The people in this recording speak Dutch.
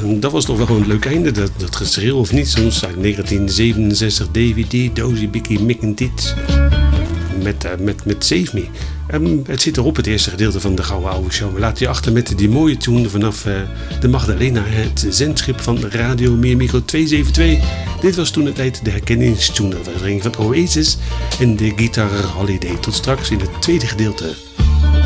dat was toch wel een leuk einde. Dat geschreeuw of niet. Soms uit 1967 DVD, Dozy, Bicky, Mick en Tits. Met Save Me. Het zit erop, het eerste gedeelte van de Gouden Oude Show. We laten je achter met die mooie tune vanaf de Magdalena. Het zendschip van Radio Meermicro 272. Dit was toen de tijd de herkenningstune van Oasis en de Guitar Holiday. Tot straks in het tweede gedeelte.